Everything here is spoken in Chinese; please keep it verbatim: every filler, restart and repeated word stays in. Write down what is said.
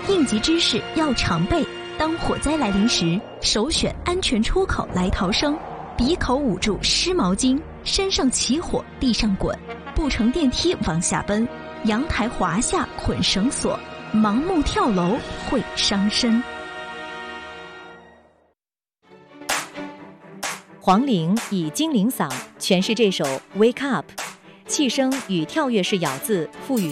应急知识要常备。当火灾来临时，首选安全出口来逃生。鼻口捂住湿毛巾，身上起火地上滚，不乘电梯往下奔，阳台滑下捆绳索，盲目跳楼会伤身。 黄龄以精灵嗓诠释这首《Wake Up》，气声与跳跃式咬字赋予